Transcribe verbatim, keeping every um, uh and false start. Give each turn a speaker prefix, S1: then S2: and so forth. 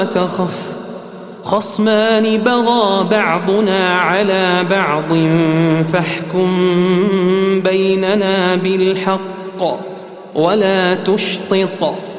S1: تخف خصمان بغى بعضنا على بعض فاحكم بيننا بالحق ولا تشطط